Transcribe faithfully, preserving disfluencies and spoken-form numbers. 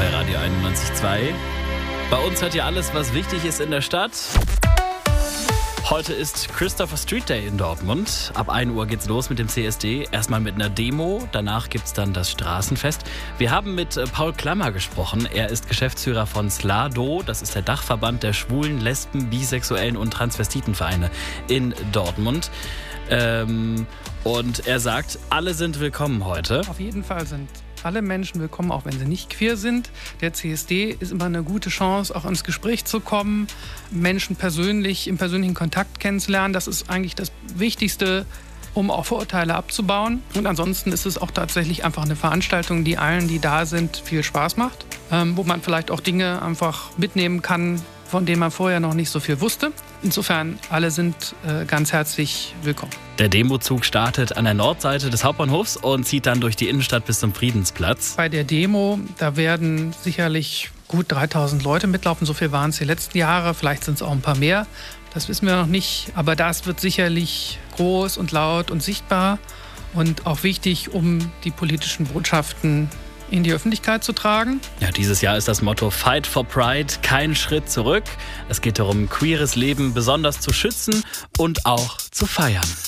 bei Radio einundneunzig Komma zwei. Bei uns hört ihr alles, was wichtig ist in der Stadt. Heute ist Christopher Street Day in Dortmund. Ab ein Uhr geht's los mit dem C S D. Erstmal mit einer Demo, danach gibt's dann das Straßenfest. Wir haben mit Paul Klammer gesprochen. Er ist Geschäftsführer von SLADO. Das ist der Dachverband der Schwulen, Lesben, Bisexuellen und Transvestitenvereine in Dortmund. Ähm, und er sagt, alle sind willkommen heute. Auf jeden Fall sind alle Menschen willkommen, auch wenn sie nicht queer sind. Der C S D ist immer eine gute Chance, auch ins Gespräch zu kommen, Menschen persönlich, im persönlichen Kontakt kennenzulernen. Das ist eigentlich das Wichtigste, um auch Vorurteile abzubauen. Und ansonsten ist es auch tatsächlich einfach eine Veranstaltung, die allen, die da sind, viel Spaß macht. Ähm, wo man vielleicht auch Dinge einfach mitnehmen kann, von denen man vorher noch nicht so viel wusste. Insofern, alle sind äh, ganz herzlich willkommen. Der Demozug startet an der Nordseite des Hauptbahnhofs und zieht dann durch die Innenstadt bis zum Friedensplatz. Bei der Demo, da werden sicherlich gut dreitausend Leute mitlaufen. So viel waren es die letzten Jahre. Vielleicht sind es auch ein paar mehr. Das wissen wir noch nicht. Aber das wird sicherlich groß und laut und sichtbar und auch wichtig, um die politischen Botschaften in die Öffentlichkeit zu tragen. Ja, dieses Jahr ist das Motto Fight for Pride, kein Schritt zurück. Es geht darum, queeres Leben besonders zu schützen und auch zu feiern.